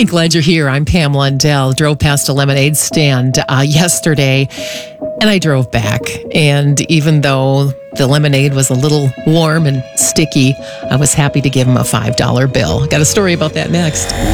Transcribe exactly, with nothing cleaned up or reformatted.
Hey, glad you're here. I'm Pam Lundell. Drove past a lemonade stand uh, yesterday, and I drove back. And even though the lemonade was a little warm and sticky, I was happy to give him a five dollar bill. Got a story about that next.